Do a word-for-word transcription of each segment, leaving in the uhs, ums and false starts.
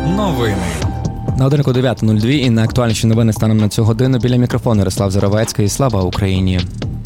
Новини. На годинку дев'ята нуль два і на актуальніші новини станом на цю годину біля мікрофону Ярослав Заровецький. Слава Україні!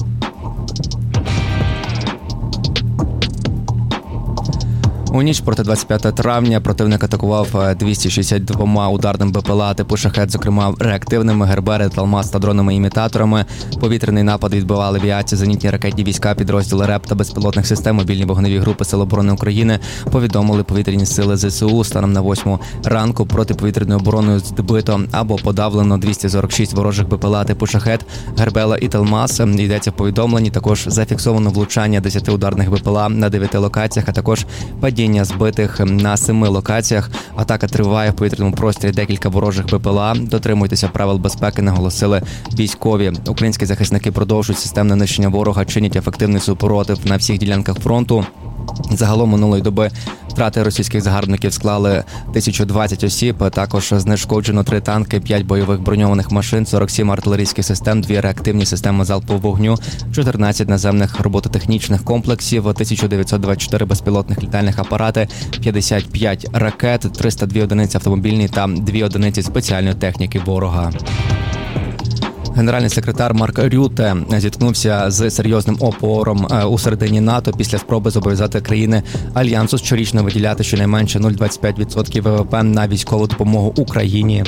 У ніч проти двадцять п'ятого травня противник атакував двісті шістдесят два ударним БПЛА типу «Шахед», зокрема реактивними, Гербери, Талмас та дронами-імітаторами. Повітряний напад відбивали авіація, зенітні ракетні війська, підрозділи РЕП та безпілотних систем, мобільні вогневі групи Сил оборони України, повідомили повітряні сили ЗСУ. Станом на восьму ранку протиповітряною обороною збито або подавлено двісті сорок шість ворожих БПЛА типу «Шахед», Гербела і Талмас. Йдеться в повідомленні. Також зафіксовано влучання десяти ударних БПЛА на дев'яти локаціях, а також падіння збитих на семи локаціях. Атака триває в повітряному просторі, декілька ворожих БПЛА. Дотримуйтеся правил безпеки, наголосили військові. Українські захисники продовжують системне нищення ворога, чинять ефективний супротив на всіх ділянках фронту. Загалом минулої доби втрати російських загарбників склали тисячу двадцять осіб. Також знешкоджено три танки, п'ять бойових броньованих машин, сорок сім артилерійських систем, дві реактивні системи залпового вогню, чотирнадцять наземних робототехнічних комплексів, тисяча дев'ятсот двадцять чотири безпілотних літальних апарати, п'ятдесят п'ять ракет, триста дві одиниці автомобільної та дві одиниці спеціальної техніки ворога. Генеральний секретар Марк Рютте зіткнувся з серйозним опором у середині НАТО після спроби зобов'язати країни Альянсу щорічно виділяти щонайменше нуль цілих двадцять п'ять відсотків ВВП на військову допомогу Україні.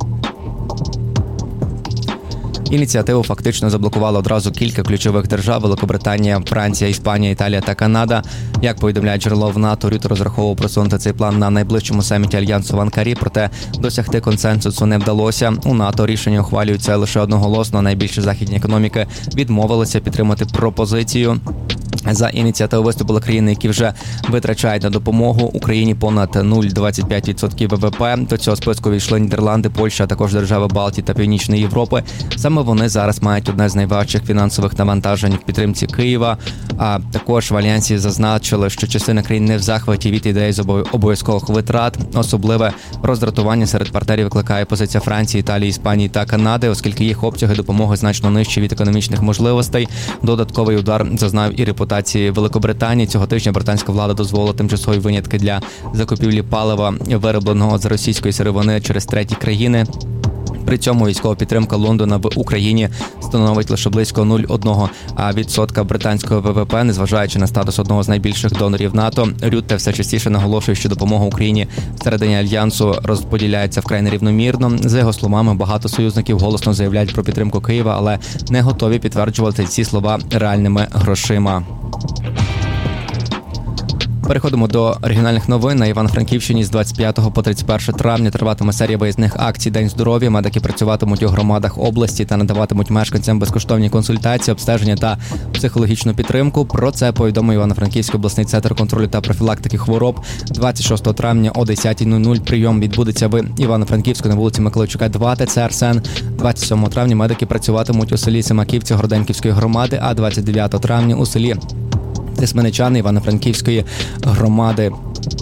Ініціативу фактично заблокували одразу кілька ключових держав – Великобританія, Франція, Іспанія, Італія та Канада. Як повідомляє джерело в НАТО, Рютте розраховував просунути цей план на найближчому саміті Альянсу в Анкарі, проте досягти консенсусу не вдалося. У НАТО рішення ухвалюються лише одноголосно. Найбільші західні економіки відмовилися підтримати пропозицію. За ініціативу виступили країни, які вже витрачають на допомогу Україні понад нуль цілих двадцять п'ять відсотків ВВП. До цього списку війшли Нідерланди, Польща, а також держави Балтії та Північної Європи. Саме вони зараз мають одне з найважчих фінансових навантажень в підтримці Києва. А також в Альянсі зазначили, що частина країн не в захваті від ідеї з обов'язкових витрат. Особливе роздратування серед партнерів викликає позиція Франції, Італії, Іспанії та Канади, оскільки їх обсяги допомоги значно нижчі від економічних можливостей. Додатковий удар зазнав і репутації Великобританії. Цього тижня британська влада дозволила тимчасові винятки для закупівлі палива, виробленого з російської сировини через треті країни. При цьому військова підтримка Лондона в Україні становить лише близько нуль цілих одна десята відсотка британського ВВП, незважаючи на статус одного з найбільших донорів НАТО. Рютте все частіше наголошує, що допомога Україні всередині Альянсу розподіляється вкрай нерівномірно. За його словами, багато союзників голосно заявляють про підтримку Києва, але не готові підтверджувати ці слова реальними грошима. Переходимо до регіональних новин. На Івано-Франківщині з двадцять п'ятого по тридцять перше травня триватиме серія виїзних акцій «День здоров'я». Медики працюватимуть у громадах області та надаватимуть мешканцям безкоштовні консультації, обстеження та психологічну підтримку. Про це повідомив Івано-Франківський обласний центр контролю та профілактики хвороб. двадцять шостого травня о десята нуль нуль прийом відбудеться в Івано-Франківську на вулиці Миколайчука, два, ТЦ «Арсен». двадцять сьомого травня медики працюватимуть у селі Семаківці Городенківської громади, а двадцять дев'ятого травня у селі Тисменичани Івано-Франківської громади.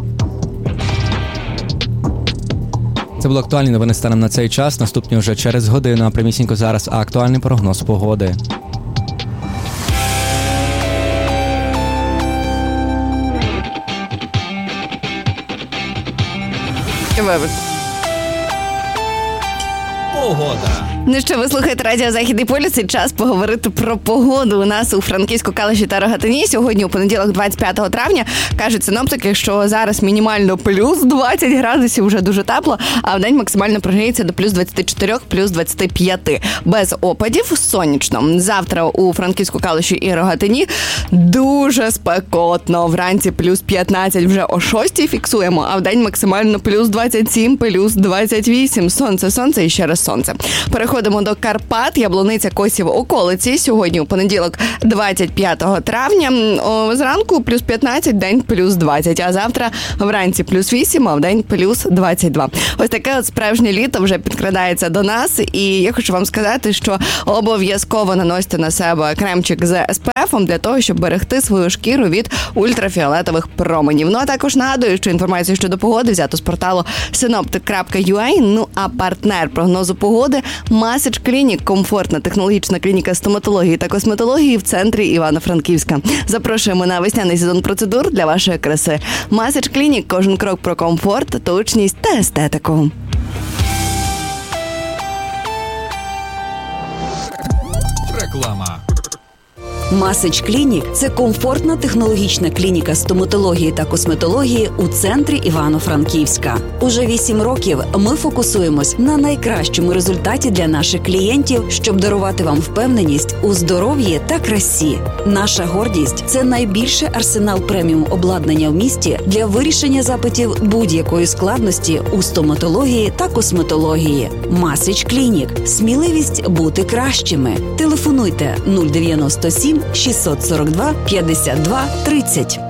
Це були актуальні новини станом на цей час. Наступні вже через годину, а прямісінько зараз актуальний прогноз погоди. Погода. Ну що, ви слухаєте радіо «Західний полюс» і час поговорити про погоду. У нас у Франківську, Калуші та Рогатині сьогодні у понеділок двадцять п'ятого травня кажуть синоптики, що зараз мінімально плюс двадцять градусів, вже дуже тепло, а в день максимально прогріється до плюс двадцять чотири, плюс двадцять п'ять. Без опадів, сонячно. Завтра у Франківську, Калуші і Рогатині дуже спекотно. Вранці плюс п'ятнадцять вже о шостій фіксуємо, а в день максимально плюс двадцять сім, плюс двадцять вісім. Сонце, сонце і ще раз сонце. Переходимо до Карпат, Яблуниця, Косів, околиці. Сьогодні у понеділок двадцять п'ятого травня. О, зранку плюс п'ятнадцять, день плюс двадцять. А завтра вранці плюс вісім, а в день плюс двадцять два. Ось таке от справжнє літо вже підкрадається до нас. І я хочу вам сказати, що обов'язково наносьте на себе кремчик з ес пе ефом для того, щоб берегти свою шкіру від ультрафіолетових променів. Ну а також нагадую, що інформацію щодо погоди взято з порталу синоптик крапка ю а. Ну а партнер прогнозу погоди – Масич Клінік – комфортна технологічна клініка стоматології та косметології в центрі Івано-Франківська. Запрошуємо на весняний сезон процедур для вашої краси. Масич Клінік – кожен крок про комфорт, точність та естетику. Реклама. Масич Клінік – це комфортна технологічна клініка стоматології та косметології у центрі Івано-Франківська. Уже вісім років ми фокусуємось на найкращому результаті для наших клієнтів, щоб дарувати вам впевненість у здоров'ї та красі. Наша гордість – це найбільший арсенал преміум обладнання в місті для вирішення запитів будь-якої складності у стоматології та косметології. Масич Клінік – сміливість бути кращими. Телефонуйте нуль дев'яносто сім шістсот сорок два п'ятдесят два тридцять.